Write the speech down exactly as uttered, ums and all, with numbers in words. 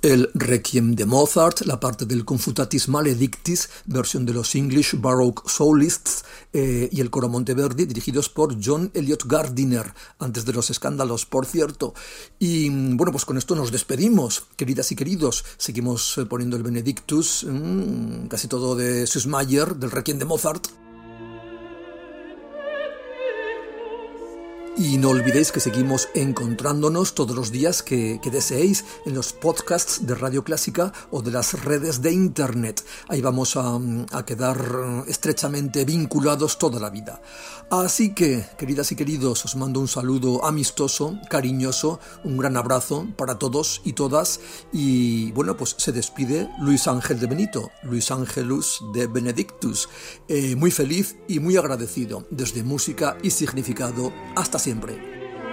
El Requiem de Mozart, la parte del Confutatis Maledictis, versión de los English Baroque Solists, eh, y el coro Monteverdi, dirigidos por John Eliot Gardiner, antes de los escándalos, por cierto. Y bueno, pues con esto nos despedimos, queridas y queridos. Seguimos eh, poniendo el Benedictus, mmm, casi todo de Süssmayr, del Requiem de Mozart. Y no olvidéis que seguimos encontrándonos todos los días que, que deseéis en los podcasts de Radio Clásica o de las redes de Internet. Ahí vamos a, a quedar estrechamente vinculados toda la vida. Así que, queridas y queridos, os mando un saludo amistoso, cariñoso, un gran abrazo para todos y todas. Y bueno, pues se despide Luis Ángel de Benito, Luis Ángelus de Benedictus. Eh, muy feliz y muy agradecido desde Música y Significado. Hasta siempre.